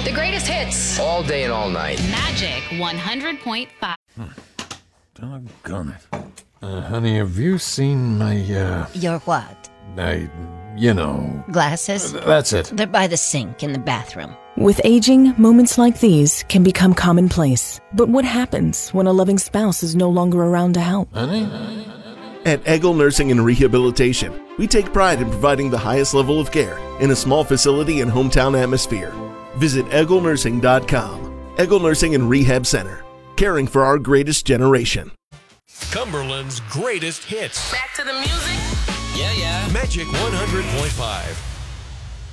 The greatest hits. All day and all night. Magic 100.5. Doggone it. Honey, have you seen my, Your what? Glasses? That's it. They're by the sink in the bathroom. With aging, moments like these can become commonplace. But what happens when a loving spouse is no longer around to help? Honey? At Eggle Nursing and Rehabilitation, we take pride in providing the highest level of care in a small facility and hometown atmosphere. Visit EggleNursing.com. Eggle Nursing and Rehab Center, caring for our greatest generation. Cumberland's greatest hits. Back to the music. Yeah. Magic 100.5.